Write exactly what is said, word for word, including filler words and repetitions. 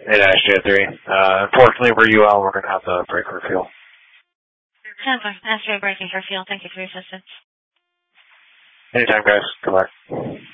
in S J three. Uh, unfortunately for U L, we're going to have to break for fuel. Sounds like S J breaking for fuel. Thank you for your assistance. Anytime, guys. Good luck.